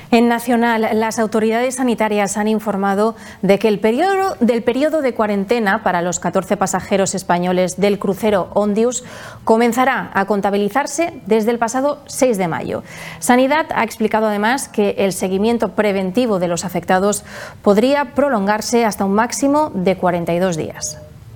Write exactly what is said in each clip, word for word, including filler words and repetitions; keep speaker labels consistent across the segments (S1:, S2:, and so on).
S1: En Nacional, las autoridades sanitarias han informado de que el periodo, del periodo de cuarentena para los catorce pasajeros españoles del crucero Ondius comenzará a contabilizarse desde el pasado seis de mayo. Sanidad ha explicado además que el seguimiento preventivo de los afectados podría prolongarse hasta un máximo de cuarenta y dos días.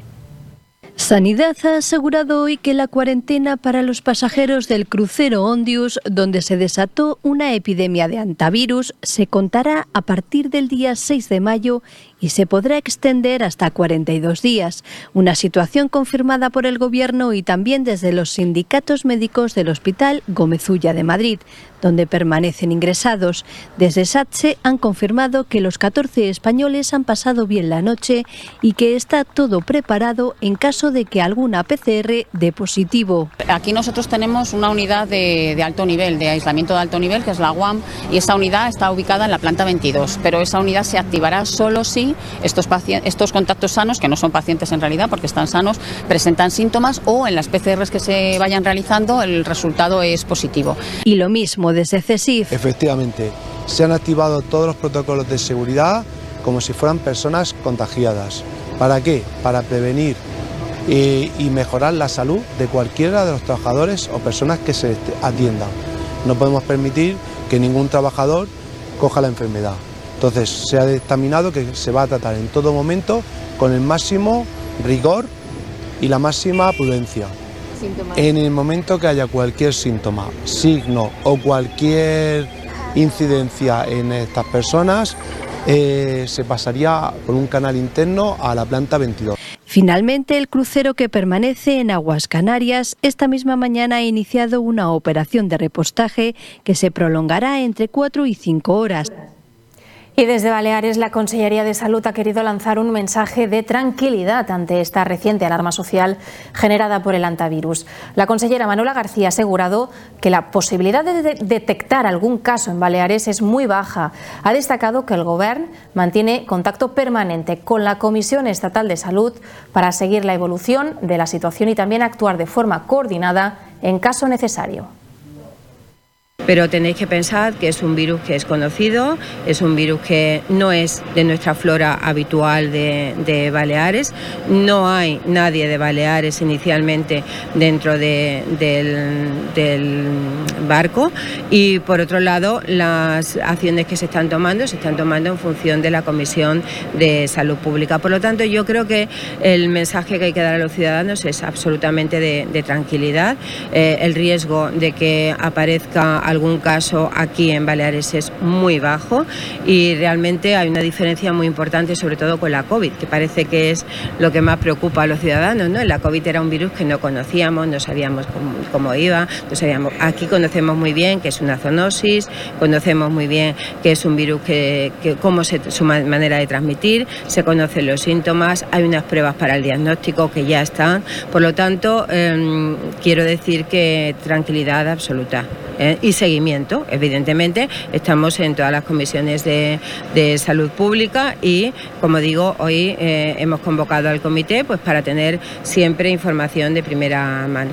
S2: Sanidad ha asegurado hoy que la cuarentena para los pasajeros del crucero Ondius, donde se desató una epidemia de hantavirus, se contará a partir del día seis de mayo y se podrá extender hasta cuarenta y dos días, una situación confirmada por el Gobierno y también desde los sindicatos médicos del Hospital Gómez Ulla de Madrid, donde permanecen ingresados. Desde SATSE han confirmado que los catorce españoles han pasado bien la noche y que está todo preparado en caso de que alguna P C R dé positivo.
S3: Aquí nosotros tenemos una unidad de, de alto nivel, de aislamiento de alto nivel, que es la U A M, y esta unidad está ubicada en la planta veintidós, pero esa unidad se activará solo si estos, estos contactos sanos, que no son pacientes en realidad porque están sanos, presentan síntomas o en las P C Rs que se vayan realizando el resultado es positivo.
S2: Y lo mismo desde CESIF.
S4: Efectivamente, se han activado todos los protocolos de seguridad como si fueran personas contagiadas. ¿Para qué? Para prevenir y, y mejorar la salud de cualquiera de los trabajadores o personas que se atiendan. No podemos permitir que ningún trabajador coja la enfermedad. Entonces se ha dictaminado que se va a tratar en todo momento con el máximo rigor y la máxima prudencia. Síntomas. En el momento que haya cualquier síntoma, signo o cualquier incidencia en estas personas, eh, se pasaría por un canal interno a la planta veintidós.
S2: Finalmente, el crucero que permanece en aguas Canarias esta misma mañana ha iniciado una operación de repostaje que se prolongará entre cuatro y cinco horas.
S1: Y desde Baleares, la Consellería de Salud ha querido lanzar un mensaje de tranquilidad ante esta reciente alarma social generada por el hantavirus. La consellera Manuela García ha asegurado que la posibilidad de de detectar algún caso en Baleares es muy baja. Ha destacado que el Gobierno mantiene contacto permanente con la Comisión Estatal de Salud para seguir la evolución de la situación y también actuar de forma coordinada en caso necesario.
S5: Pero tenéis que pensar que es un virus que es conocido, es un virus que no es de nuestra flora habitual de, de Baleares, no hay nadie de Baleares inicialmente dentro de, del, del barco y por otro lado las acciones que se están tomando se están tomando en función de la Comisión de Salud Pública. Por lo tanto, yo creo que el mensaje que hay que dar a los ciudadanos es absolutamente de, de tranquilidad. Eh, el riesgo de que aparezca algún caso aquí en Baleares es muy bajo y realmente hay una diferencia muy importante, sobre todo con la COVID, que parece que es lo que más preocupa a los ciudadanos, ¿no? La COVID era un virus que no conocíamos, no sabíamos cómo, cómo iba, no sabíamos. Aquí conocemos muy bien que es una zoonosis, conocemos muy bien que es un virus que, que cómo se, su manera de transmitir, se conocen los síntomas, hay unas pruebas para el diagnóstico que ya están, por lo tanto eh, quiero decir que tranquilidad absoluta. ¿Eh? Y seguimiento, evidentemente, estamos en todas las comisiones de, de salud pública y, como digo, hoy eh, hemos convocado al comité pues para tener siempre información de primera mano.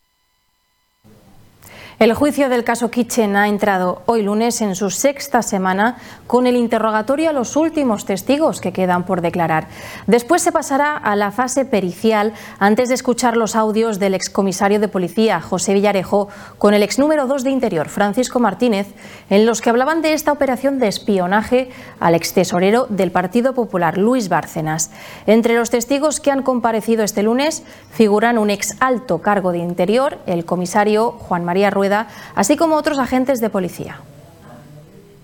S1: El juicio del caso Kitchen ha entrado hoy lunes en su sexta semana con el interrogatorio a los últimos testigos que quedan por declarar. Después se pasará a la fase pericial antes de escuchar los audios del excomisario de policía José Villarejo con el ex número dos de Interior Francisco Martínez, en los que hablaban de esta operación de espionaje al extesorero del Partido Popular Luis Bárcenas. Entre los testigos que han comparecido este lunes figuran un ex alto cargo de Interior, el comisario Juan María Rueda, así como otros agentes de policía.